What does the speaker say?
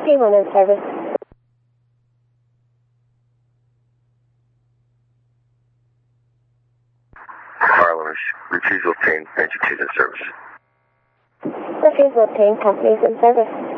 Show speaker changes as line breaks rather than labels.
Anyone in service.
Parliament, refusal obtained, entry in service.
Refusal obtained, companies in service.